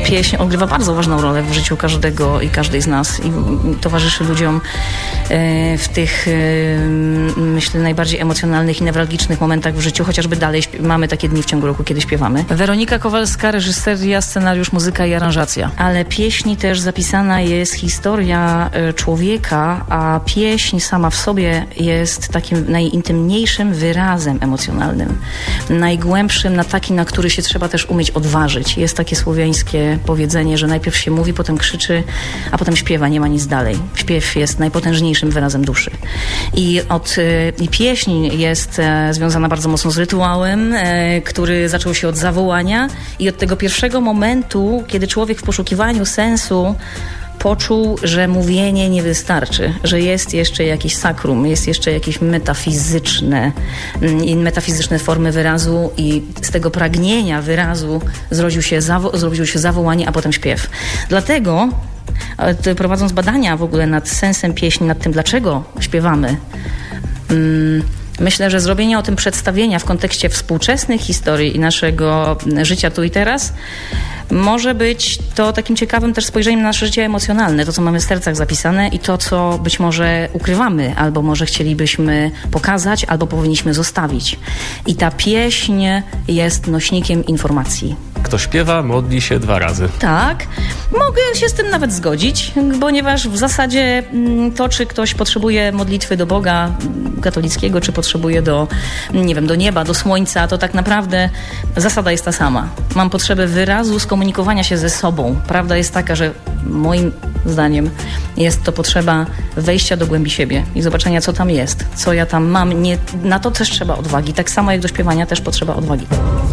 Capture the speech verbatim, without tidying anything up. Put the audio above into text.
pieśń odgrywa bardzo ważną rolę w życiu każdego i każdej z nas i towarzyszy ludziom w tych, myślę, najbardziej emocjonalnych i newralgicznych momentach w życiu, chociażby dalej śpi- mamy takie dni w ciągu roku, kiedy śpiewamy. Weronika Kowalska, reżyseria, scenariusz, muzyka i aranżacja. Ale pieśni też zapisana jest historia człowieka, a pieśń sama w sobie jest takim najintymniejszym wyrazem emocjonalnym. Najgłębszym, na taki, na który się trzeba też umieć odważyć. Jest takie słowiańskie powiedzenie, że najpierw się mówi, potem krzyczy, a potem śpiewa, nie ma nic dalej. Śpiew jest najpotężniejszym wyrazem duszy. I, od, i pieśń jest e, związana bardzo mocno z rytuałem, e, który zaczął się od zawołania i od tego pierwszego momentu, kiedy człowiek w poszukiwaniu sensu poczuł, że mówienie nie wystarczy, że jest jeszcze jakieś sakrum, jest jeszcze jakieś metafizyczne, metafizyczne formy wyrazu i z tego pragnienia wyrazu zrodził się, zawo- zrodził się zawołanie, a potem śpiew. Dlatego prowadząc badania w ogóle nad sensem pieśni, nad tym, dlaczego śpiewamy, myślę, że zrobienie o tym przedstawienia w kontekście współczesnych historii i naszego życia tu i teraz może być to takim ciekawym też spojrzeniem na nasze życie emocjonalne, to, co mamy w sercach zapisane i to, co być może ukrywamy, albo może chcielibyśmy pokazać, albo powinniśmy zostawić. I ta pieśń jest nośnikiem informacji. Kto śpiewa, modli się dwa razy. Tak, mogę się z tym nawet zgodzić, ponieważ w zasadzie to, czy ktoś potrzebuje modlitwy do Boga katolickiego, czy potrzebuje do, nie wiem, do nieba, do słońca, to tak naprawdę zasada jest ta sama. Mam potrzebę wyrazu, skomunikowania się ze sobą. Prawda jest taka, że moim zdaniem jest to potrzeba wejścia do głębi siebie i zobaczenia, co tam jest, co ja tam mam. Nie, na to też trzeba odwagi. Tak samo jak do śpiewania też potrzeba odwagi.